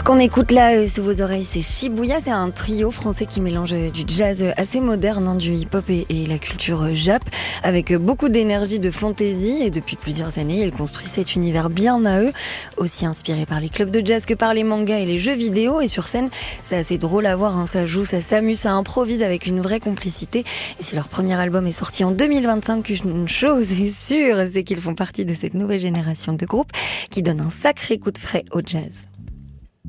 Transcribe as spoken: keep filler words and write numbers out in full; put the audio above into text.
Qu'on écoute là euh, sous vos oreilles, c'est Shibuya, c'est un trio français qui mélange euh, du jazz euh, assez moderne, hein, du hip-hop et, et la culture euh, jap, avec euh, beaucoup d'énergie, de fantaisie, et depuis plusieurs années, ils construisent cet univers bien à eux, aussi inspiré par les clubs de jazz que par les mangas et les jeux vidéo, et sur scène, c'est assez drôle à voir, hein, ça joue, ça s'amuse, ça improvise avec une vraie complicité, et si leur premier album est sorti en deux mille vingt-cinq, une chose est sûre, c'est qu'ils font partie de cette nouvelle génération de groupes qui donne un sacré coup de frais au jazz.